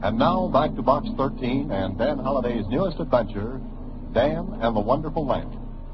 And now back to Box 13 and Dan Holliday's newest adventure, Dan and the Wonderful Lamp.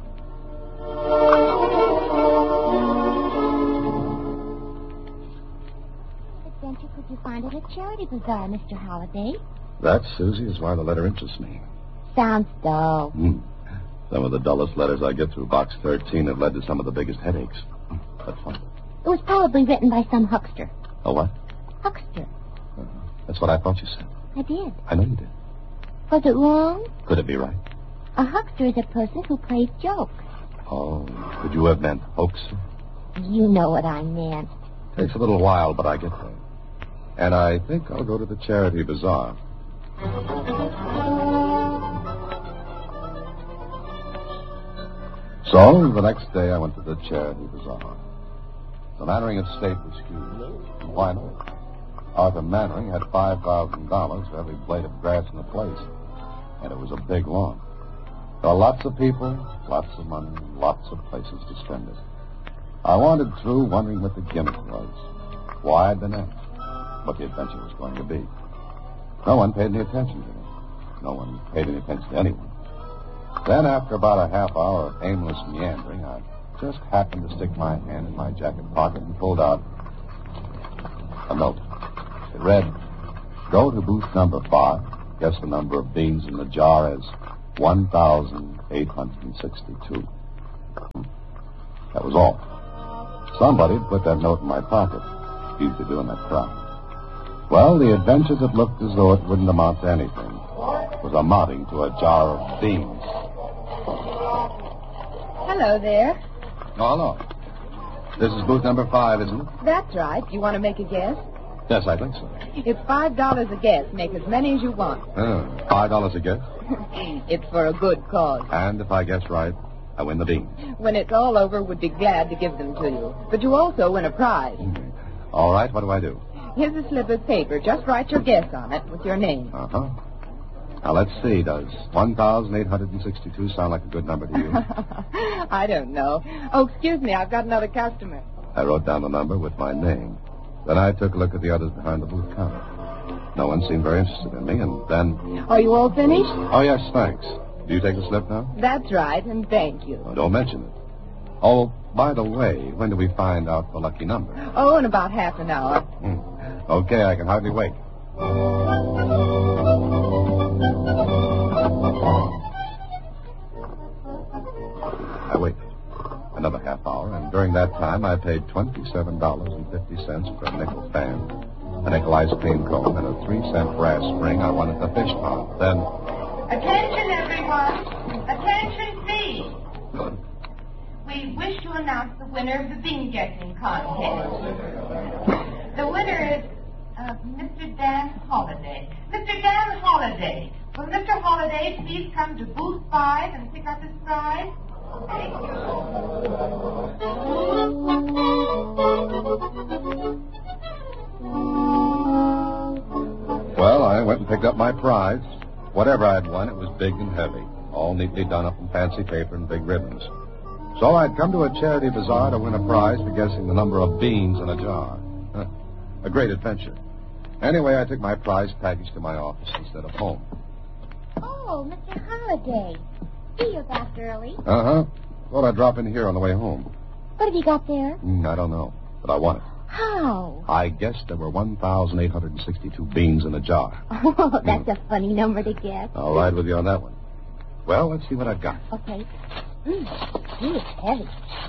What adventure could you find at a charity bazaar, Mr. Holliday? That, Susie, is why the letter interests me. Sounds dull. Some of the dullest letters I get through Box 13 have led to some of the biggest headaches. That's fun. It was probably written by some huckster. A what? Huckster. That's what I thought you said. I did. I know you did. Was it wrong? Could it be right? A huckster is a person who plays jokes. Oh, could you have meant hoaxer? You know what I meant. Takes a little while, but I get there. And I think I'll go to the charity bazaar. So, the next day I went to the charity bazaar. The Mannering estate was huge. And why not? Arthur Mannering had $5,000 for every blade of grass in the place. And it was a big lawn. There were lots of people, lots of money, lots of places to spend it. I wandered through wondering what the gimmick was, why I'd been asked, what the adventure was going to be. No one paid any attention to me. No one paid any attention to anyone. Then, after about a half hour of aimless meandering, I just happened to stick my hand in my jacket pocket and pulled out a note. It read, "Go to booth number 5. Guess the number of beans in the jar as 1,862. That was all. Somebody had put that note in my pocket. Easy to do in that crowd. Well, the adventure that looked as though it wouldn't amount to anything was amounting to a jar of beans. Hello there. Oh, hello. This is booth number 5, isn't it? That's right. You want to make a guess? Yes, I think so. It's $5 a guess. Make as many as you want. $5 a guess. It's for a good cause. And if I guess right, I win the beans. When it's all over, we'd be glad to give them to you. But you also win a prize. All right, what do I do? Here's a slip of paper. Just write your guess on it with your name. Uh-huh. Now, let's see. Does 1,862 sound like a good number to you? I don't know. Oh, excuse me. I've got another customer. I wrote down the number with my name. Then I took a look at the others behind the booth counter. No one seemed very interested in me, and then... Are you all finished? Oh, yes, thanks. Do you take the slip now? That's right, and thank you. Oh, don't mention it. Oh, by the way, when do we find out the lucky number? Oh, in about half an hour. Okay, I can hardly wait. I waited another half hour, and during that time I paid $27.50 for a nickel fan, a nickel ice cream cone, and a 3-cent brass ring I won at the fish pond. Then... Attention, everyone. Attention, please. We wish to announce the winner of the bean-guessing contest. The winner is Mr. Dan Holliday. Mr. Dan Holliday. Will Mr. Holliday please come to booth 5 and pick up his prize? Thank you. Well, I went and picked up my prize. Whatever I'd won, it was big and heavy, all neatly done up in fancy paper and big ribbons. So I'd come to a charity bazaar to win a prize for guessing the number of beans in a jar. A great adventure. Anyway, I took my prize package to my office instead of home. Oh, Mr. Holliday. See, you're back early. Uh-huh. Thought I'd drop in here on the way home. What have you got there? I don't know, but I won it. How? I guessed there were 1,862 beans in a jar. Oh, that's a funny number to guess. I'll ride with you on that one. Well, let's see what I've got. Okay. It's heavy.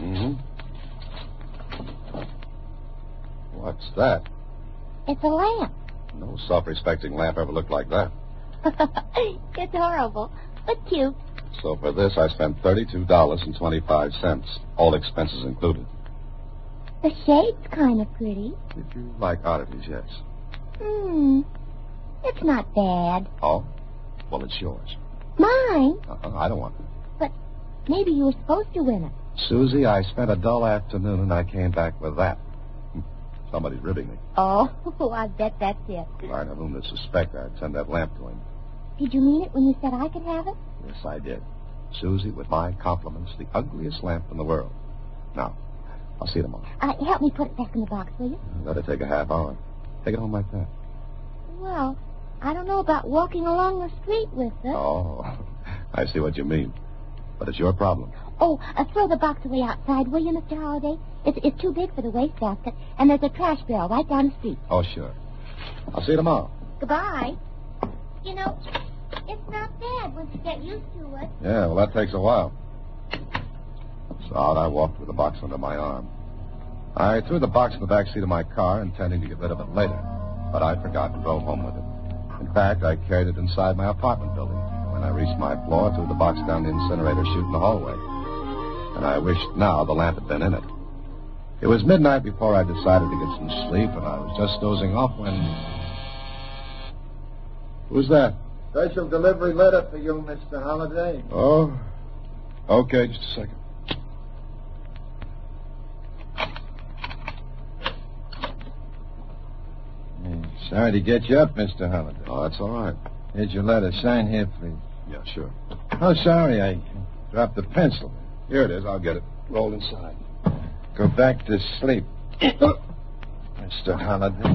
What's that? It's a lamp. No self-respecting lamp ever looked like that. It's horrible, but cute. So for this, I spent $32.25, all expenses included. The shade's kind of pretty. If you like oddities, yes. It's not bad. Oh? Well, it's yours. Mine? I don't want it. But maybe you were supposed to win it. Susie, I spent a dull afternoon and I came back with that. Somebody's ribbing me. Oh, I bet that's it. If I'd have whom to suspect, I'd send that lamp to him. Did you mean it when you said I could have it? Yes, I did. Susie, with my compliments, the ugliest lamp in the world. Now, I'll see you tomorrow. Help me put it back in the box, will you? That'll take a half hour. Take it home like that. Well, I don't know about walking along the street with it. Oh, I see what you mean. But it's your problem. Oh, throw the box away outside, will you, Mr. Holliday? It's too big for the wastebasket, and there's a trash barrel right down the street. Oh, sure. I'll see you tomorrow. Goodbye. You know, it's not bad once you get used to it. Yeah, well, that takes a while. So out I walked with the box under my arm. I threw the box in the back seat of my car, intending to get rid of it later. But I forgot and drove home with it. In fact, I carried it inside my apartment building. When I reached my floor, I threw the box down the incinerator chute in the hallway. And I wished now the lamp had been in it. It was midnight before I decided to get some sleep, and I was just dozing off when... Who's that? Special delivery letter for you, Mr. Holliday. Oh, okay, just a second. Sorry to get you up, Mr. Holliday. Oh, that's all right. Here's your letter. Sign here, please. Yeah, sure. Oh, sorry, I dropped the pencil. Here it is. I'll get it. Rolled inside. Go back to sleep. Mr. Holliday.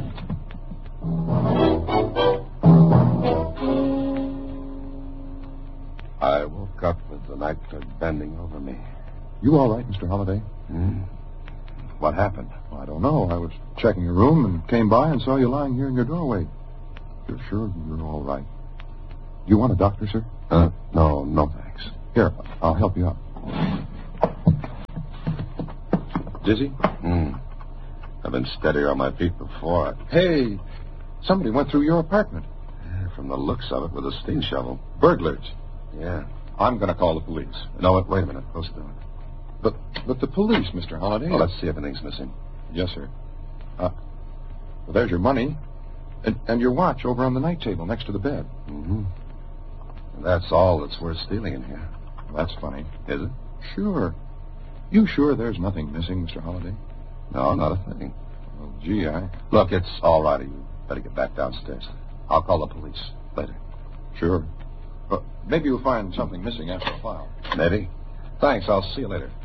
I woke up with the nightclub bending over me. You all right, Mr. Holliday? What happened? Well, I don't know. I was checking your room and came by and saw you lying here in your doorway. You're sure you're all right? Do you want a doctor, sir? No, thanks. Here, I'll help you up. Dizzy? I've been steadier on my feet before. Hey, somebody went through your apartment. From the looks of it, with a steam shovel. Burglars. Yeah. I'm going to call the police. No, wait a minute. Close the door. But the police, Mr. Holliday. Well, let's see if anything's missing. Yes, sir. Well, there's your money. And your watch over on the night table next to the bed. Mm-hmm. That's all that's worth stealing in here. That's funny. Is it? Sure. You sure there's nothing missing, Mr. Holliday? No, not a thing. Well, gee, Look, it's all right. You better get back downstairs. I'll call the police later. Sure. But maybe you'll find something missing after a while. Maybe. Thanks. I'll see you later.